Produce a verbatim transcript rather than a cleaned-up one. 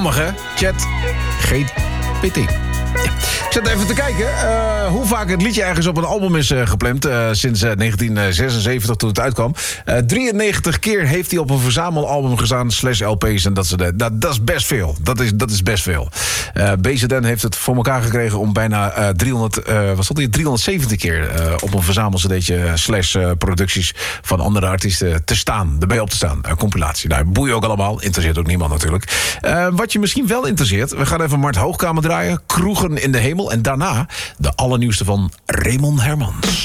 Handig, hè? Chat G P T. Ja. Ik zat even te kijken uh, hoe vaak het liedje ergens op een album is uh, gepland. Uh, sinds uh, negentien zesenzeventig, toen het uitkwam. Uh, drieënnegentig keer heeft hij op een verzamelalbum gestaan, slash L P's. En dat, is, dat, dat is best veel. Dat is, dat is best veel. Uh, B Z N heeft het voor elkaar gekregen om bijna uh, driehonderd, uh, wat stond hier? driehonderdzeventig keer uh, op een verzamelcd'tje slash uh, producties van andere artiesten te staan. Erbij op te staan. Uh, compilatie. Nou, boeien ook allemaal. Interesseert ook niemand natuurlijk. Uh, wat je misschien wel interesseert. We gaan even Mart Hoogkamer draaien. Kroegen in de hemel. En daarna de allernieuwste van Raymond Hermans.